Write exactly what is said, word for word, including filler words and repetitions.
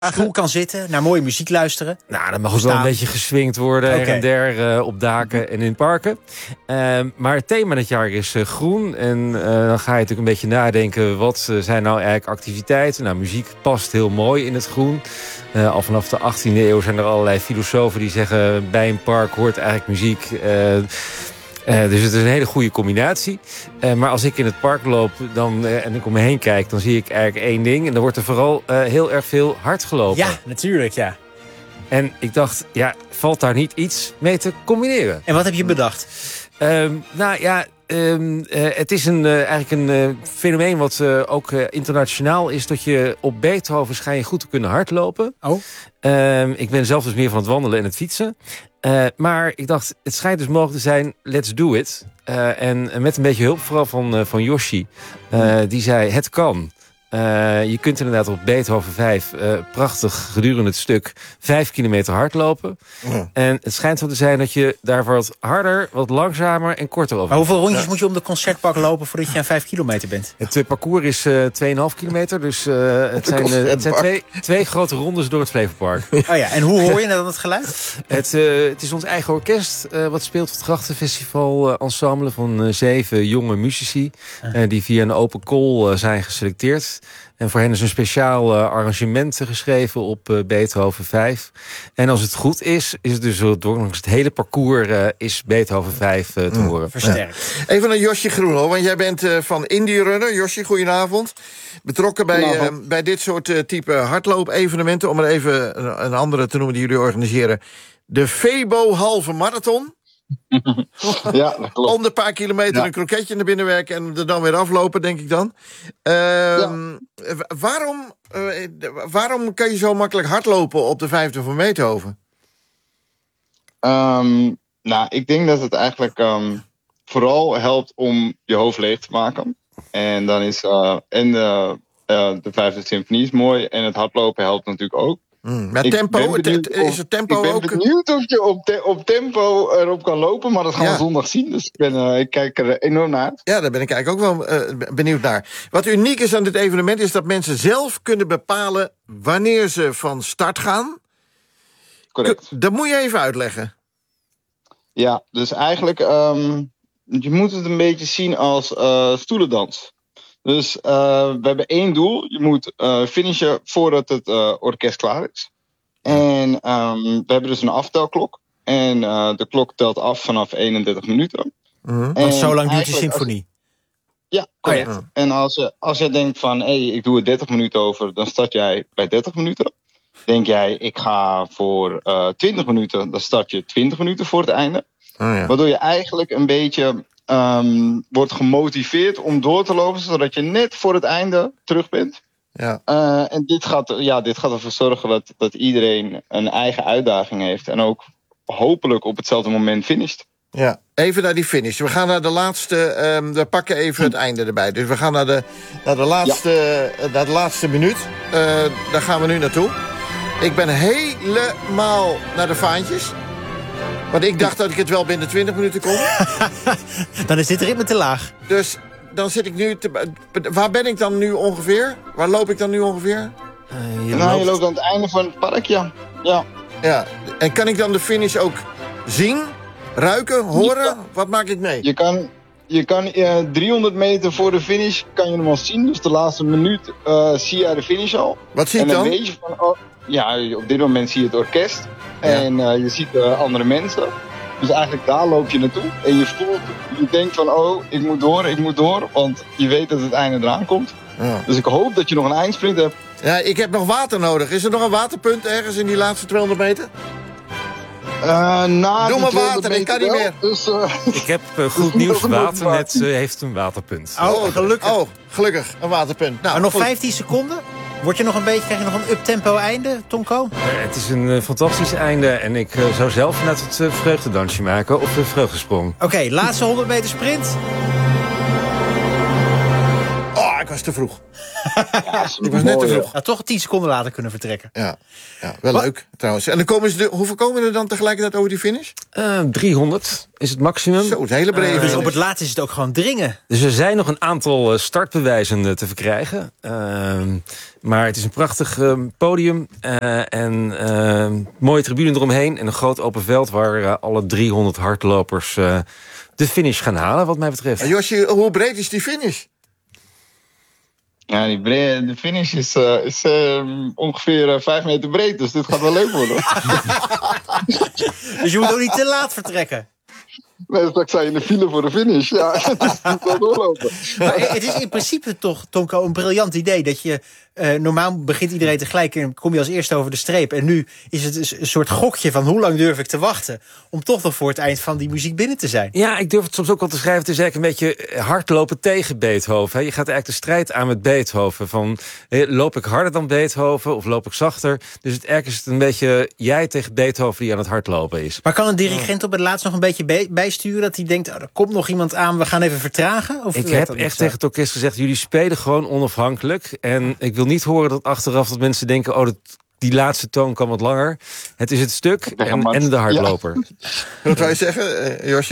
stoel kan zitten, naar mooie muziek luisteren. Nou, dan mag het wel een beetje geswingd worden, okay. her en der uh, op daken en in parken. Uh, maar het thema dit jaar is uh, groen. En uh, dan ga je natuurlijk een beetje nadenken, wat uh, zijn nou eigenlijk activiteiten? Nou, muziek past heel mooi in het groen. Uh, al vanaf de achttiende eeuw zijn er allerlei filosofen die zeggen, bij een park hoort eigenlijk muziek. Uh, Uh, dus het is een hele goede combinatie. Uh, maar als ik in het park loop dan, uh, en ik om me heen kijk, dan zie ik eigenlijk één ding. En dan wordt er vooral uh, heel erg veel hard gelopen. Ja, natuurlijk, ja. En ik dacht, ja, valt daar niet iets mee te combineren? En wat heb je bedacht? Uh, nou ja, um, uh, het is een, uh, eigenlijk een uh, fenomeen wat uh, ook uh, internationaal is. Dat je op Beethoven schijn je goed te kunnen hardlopen. Oh. Uh, ik ben zelf dus meer van het wandelen en het fietsen. Uh, maar ik dacht, het schijnt dus mogelijk te zijn, let's do it. Uh, en met een beetje hulp vooral van, uh, van Yoshi. Uh, die zei, het kan. Uh, je kunt inderdaad op Beethoven vijf uh, prachtig gedurende het stuk vijf kilometer hardlopen. Ja. En het schijnt zo te zijn dat je daar wat harder, wat langzamer en korter over. Maar hoeveel rondjes ja. moet je om de concertpark lopen voordat je aan vijf kilometer bent? Het uh, parcours is uh, twee komma vijf kilometer. Dus uh, het zijn, uh, het zijn twee, twee grote rondes door het Flevopark. Oh ja, en hoe hoor je dan het geluid? Het, uh, het is ons eigen orkest uh, wat speelt op het Grachtenfestival uh, ensemble van uh, zeven jonge muzici. Uh, die via een open call uh, zijn geselecteerd. En voor hen is een speciaal uh, arrangement geschreven op uh, Beethoven vijf. En als het goed is, is het dus door het hele parcours uh, is Beethoven vijf uh, te mm, horen. Versterkt. Ja. Even naar Josje Groenlo, want jij bent uh, van Indie Runner. Josje, goedenavond. Betrokken bij, uh, bij dit soort uh, type hardloop-evenementen. Om er even een, een andere te noemen die jullie organiseren. De Febo halve marathon. Ja, dat klopt. Om de paar kilometer ja. een kroketje naar binnen werken en er dan weer aflopen, denk ik dan. Uh, ja. waarom, uh, waarom kan je zo makkelijk hardlopen op de vijfde van Beethoven? Um, nou, ik denk dat het eigenlijk um, vooral helpt om je hoofd leeg te maken. En dan is uh, en de, uh, de vijfde symfonie is mooi en het hardlopen helpt natuurlijk ook. Hmm, maar tempo, het, is het tempo ook... Ik ben benieuwd of je op, te, op tempo erop kan lopen, maar dat gaan ja. we zondag zien. Dus ik, ben, uh, ik kijk er enorm naar uit. Ja, daar ben ik eigenlijk ook wel uh, benieuwd naar. Wat uniek is aan dit evenement is dat mensen zelf kunnen bepalen wanneer ze van start gaan. Correct. K- dat moet je even uitleggen. Ja, dus eigenlijk, um, je moet het een beetje zien als uh, stoelendans. Dus uh, we hebben één doel. Je moet uh, finishen voordat het uh, orkest klaar is. En um, we hebben dus een aftelklok. En uh, de klok telt af vanaf eenendertig minuten. Mm-hmm. Want zo lang duurt die symfonie? Ja, correct. Oh, ja. En als je, als je denkt van, hé, hey, ik doe er dertig minuten over, dan start jij bij dertig minuten. Denk jij, ik ga voor uh, twintig minuten, dan start je twintig minuten voor het einde. Oh, ja. Waardoor je eigenlijk een beetje... Um, wordt gemotiveerd om door te lopen, zodat je net voor het einde terug bent. Ja. Uh, en dit gaat, ja, dit gaat ervoor zorgen dat, dat iedereen een eigen uitdaging heeft. En ook hopelijk op hetzelfde moment finisht. Ja, even naar die finish. We gaan naar de laatste, um, we pakken even het einde erbij. Dus we gaan naar de, naar de, laatste, ja. uh, naar de laatste minuut. Uh, daar gaan we nu naartoe. Ik ben helemaal naar de vaantjes. Want ik dacht dat ik het wel binnen twintig minuten kon. Dan is dit ritme te laag. Dus dan zit ik nu... Te, waar ben ik dan nu ongeveer? Waar loop ik dan nu ongeveer? Uh, je, nou, loopt... je loopt aan het einde van het park, ja. ja. Ja. En kan ik dan de finish ook zien, ruiken, horen? Ja. Wat maak ik mee? Je kan, je kan uh, driehonderd meter voor de finish kan je hem al zien. Dus de laatste minuut uh, zie je de finish al. Wat zie ik dan? En dan weet je van... Oh, ja, op dit moment zie je het orkest. Ja. En uh, je ziet uh, andere mensen. Dus eigenlijk daar loop je naartoe. En je voelt, je denkt van, oh, ik moet door, ik moet door. Want je weet dat het einde eraan komt. Ja. Dus ik hoop dat je nog een eindsprint hebt. Ja, ik heb nog water nodig. Is er nog een waterpunt ergens in die laatste tweehonderd meter? Uh, na Doe maar water, ik kan niet meer. Dus, uh, ik heb uh, goed nieuws. Waternet uh, heeft een waterpunt. Oh, gelukkig. Oh, gelukkig, een waterpunt. Nou, maar nog goed. vijftien seconden? Word je nog een beetje, krijg je nog een uptempo einde, Tonko? Uh, het is een uh, fantastisch einde. En ik uh, zou zelf net het uh, vreugdedansje maken. Of de vreugdesprong. Oké, okay, laatste honderd meter sprint. Oh, ik was te vroeg. Ja, Ik was net te vroeg. Nou, toch tien seconden later kunnen vertrekken. Ja, ja wel Wat? leuk trouwens. En dan komen ze de, hoeveel komen er dan tegelijkertijd over die finish? Uh, driehonderd is het maximum. Zo, het hele brede. Uh, dus op het laatst is het ook gewoon dringen. Dus er zijn nog een aantal startbewijzen te verkrijgen. Uh, maar het is een prachtig uh, podium. Uh, en uh, mooie tribune eromheen. En een groot open veld waar uh, alle driehonderd hardlopers uh, de finish gaan halen, wat mij betreft. Uh, Josje, hoe breed is die finish? Ja, die breed, de finish is, uh, is uh, ongeveer uh, vijf meter breed, dus dit gaat wel leuk worden. Dus je moet ook niet te laat vertrekken. Nee, straks sta je in de file voor de finish. Ja, dus moet wel doorlopen. Maar het is in principe toch, Tonko, een briljant idee. Dat je, uh, normaal begint iedereen tegelijk en kom je als eerste over de streep. En nu is het een soort gokje van hoe lang durf ik te wachten om toch nog voor het eind van die muziek binnen te zijn. Ja, ik durf het soms ook wel te schrijven. Het is eigenlijk een beetje hardlopen tegen Beethoven. Je gaat eigenlijk de strijd aan met Beethoven. Van, loop ik harder dan Beethoven of loop ik zachter? Dus het, eigenlijk is het een beetje jij tegen Beethoven die aan het hardlopen is. Maar kan een dirigent op het laatst nog een beetje bijsturen? Dat hij denkt, oh, er komt nog iemand aan, we gaan even vertragen? Of ik heb echt tegen het orkest gezegd, jullie spelen gewoon onafhankelijk. En ik wil niet horen dat achteraf dat mensen denken, oh, dat, die laatste toon kan wat langer. Het is het stuk en, en de hardloper. Ja. Wat wou je zeggen, uh, Josje?